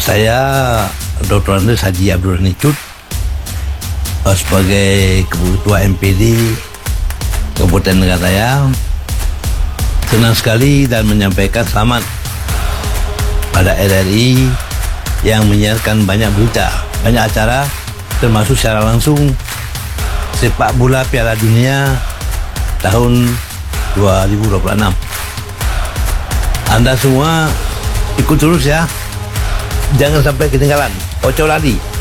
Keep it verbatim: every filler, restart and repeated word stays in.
Saya doktor Andes Haji Abdul Nicut sebagai Ketua M P D Kabupaten Mekaraya. Senang sekali dan menyampaikan selamat pada R R I yang menyiarkan banyak berita, banyak acara, termasuk secara langsung sepak bola Piala Dunia tahun dua ribu dua puluh enam. Anda semua ikut terus ya, jangan sampai ketinggalan. Ojo lali.